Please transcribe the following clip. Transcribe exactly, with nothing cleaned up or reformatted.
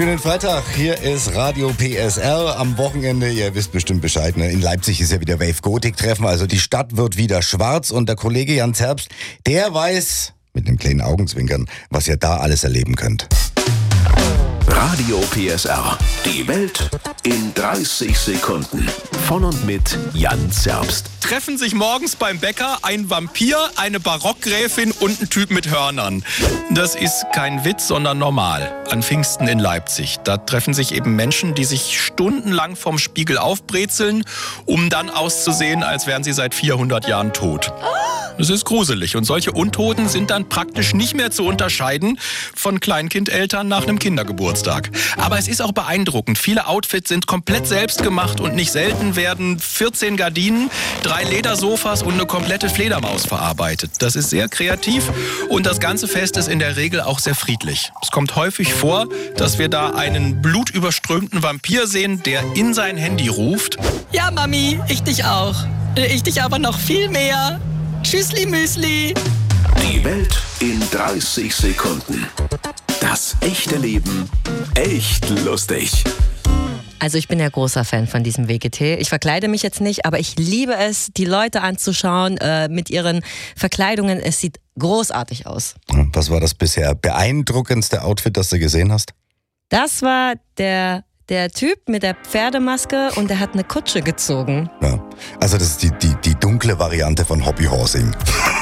Schönen Freitag, hier ist Radio P S R am Wochenende. Ihr wisst bestimmt Bescheid, ne? In Leipzig ist ja wieder Wave Gothic Treffen, also die Stadt wird wieder schwarz und der Kollege Jan Zerbst, der weiß, mit einem kleinen Augenzwinkern, was ihr da alles erleben könnt. Radio P S R, die Welt in dreißig Sekunden. Von und mit Jan Zerbst. Treffen sich morgens beim Bäcker ein Vampir, eine Barockgräfin und ein Typ mit Hörnern. Das ist kein Witz, sondern normal. An Pfingsten in Leipzig. Da treffen sich eben Menschen, die sich stundenlang vom Spiegel aufbrezeln, um dann auszusehen, als wären sie seit vierhundert Jahren tot. Das ist gruselig. Und solche Untoten sind dann praktisch nicht mehr zu unterscheiden von Kleinkindeltern nach einem Kindergeburtstag. Aber es ist auch beeindruckend. Viele Outfits sind komplett selbst gemacht und nicht selten werden vierzehn Gardinen, drei Ledersofas und eine komplette Fledermaus verarbeitet. Das ist sehr kreativ und das ganze Fest ist in der Regel auch sehr friedlich. Es kommt häufig vor, dass wir da einen blutüberströmten Vampir sehen, der in sein Handy ruft: Ja, Mami, ich dich auch. Ich dich aber noch viel mehr. Tschüssli Müsli. Die Welt in dreißig Sekunden. Das echte Leben echt lustig. Also ich bin ja großer Fan von diesem W G T. Ich verkleide mich jetzt nicht, aber ich liebe es, die Leute anzuschauen äh, mit ihren Verkleidungen. Es sieht großartig aus. Was war das bisher beeindruckendste Outfit, das du gesehen hast? Das war der, der Typ mit der Pferdemaske und der hat eine Kutsche gezogen. Ja, also das ist die, die, die dunkle Variante von Hobbyhorsing.